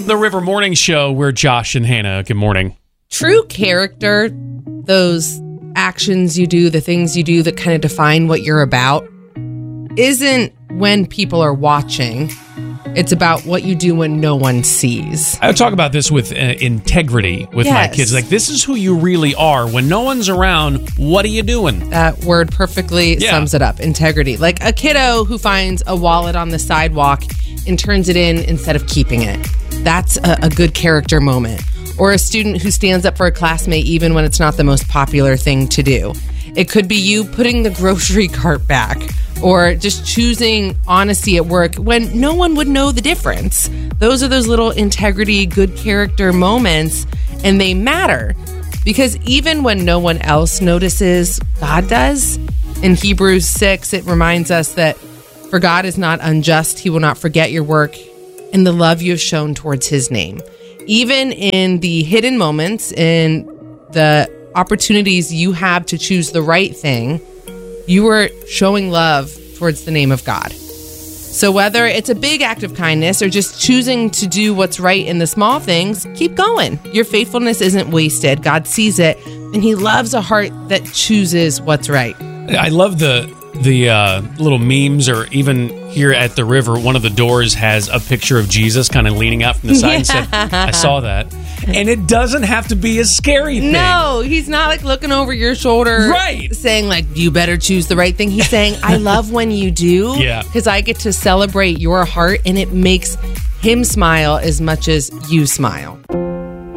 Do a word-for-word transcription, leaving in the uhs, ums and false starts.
The River Morning Show. We're Josh and Hannah. Good morning. True character, those actions you do, the things you do that kind of define what you're about, isn't when people are watching. It's about what you do when no one sees. I would talk about this with uh, integrity with Yes. my kids. Like, this is who you really are. When no one's around, what are you doing? That word perfectly Yeah. sums it up. Integrity. Like a kiddo who finds a wallet on the sidewalk and turns it in instead of keeping it. That's a, a good character moment. Or a student who stands up for a classmate even when it's not the most popular thing to do. It could be you putting the grocery cart back, or just choosing honesty at work when no one would know the difference. Those are those little integrity, good character moments, and they matter because even when no one else notices, God does. In Hebrews six, it reminds us that for God is not unjust, he will not forget your work and the love you have shown towards his name. Even in the hidden moments, in the opportunities you have to choose the right thing, you are showing love towards the name of God. So whether it's a big act of kindness or just choosing to do what's right in the small things, keep going. Your faithfulness isn't wasted. God sees it, and he loves a heart that chooses what's right. I love the the uh, little memes, or even here at the river, one of the doors has a picture of Jesus kind of leaning out from the side and said, I saw that. And it doesn't have to be a scary thing. No, he's not like looking over your shoulder, Right. saying like, you better choose the right thing. He's saying, I love when you do, Yeah. because I get to celebrate your heart, and it makes him smile as much as you smile.